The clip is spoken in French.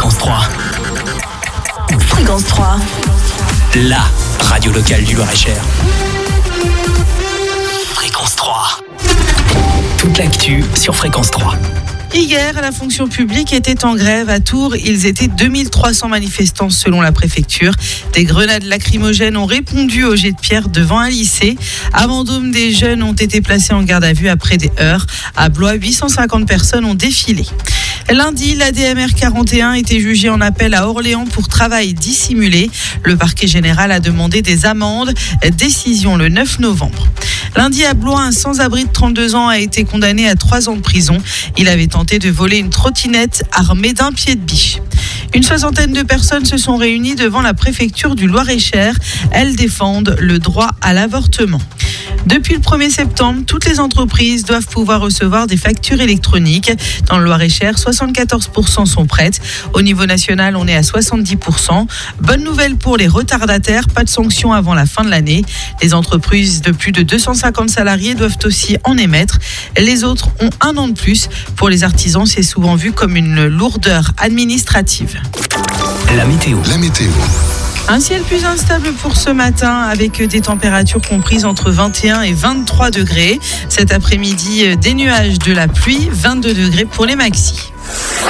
Fréquence 3. Fréquence 3. La radio locale du Loir-et-Cher. Fréquence 3. Toute l'actu sur Fréquence 3. Hier, la fonction publique était en grève à Tours. Ils étaient 2300 manifestants selon la préfecture. Des grenades lacrymogènes ont répondu aux jets de pierre devant un lycée. À Vendôme, des jeunes ont été placés en garde à vue après des heurts. À Blois, 850 personnes ont défilé. Lundi, l'ADMR 41 était jugé en appel à Orléans pour travail dissimulé. Le parquet général a demandé des amendes. Décision le 9 novembre. Lundi à Blois, un sans-abri de 32 ans a été condamné à 3 ans de prison. Il avait tenté de voler une trottinette armée d'un pied de biche. Une soixantaine de personnes se sont réunies devant la préfecture du Loir-et-Cher. Elles défendent le droit à l'avortement. Depuis le 1er septembre, toutes les entreprises doivent pouvoir recevoir des factures électroniques. Dans le Loir-et-Cher, 74% sont prêtes. Au niveau national, on est à 70%. Bonne nouvelle pour les retardataires, pas de sanctions avant la fin de l'année. Les entreprises de plus de 250 salariés doivent aussi en émettre. Les autres ont 1 an de plus. Pour les artisans, c'est souvent vu comme une lourdeur administrative. La météo. Un ciel plus instable pour ce matin avec des températures comprises entre 21 et 23 degrés. Cet après-midi, des nuages, de la pluie, 22 degrés pour les maxis.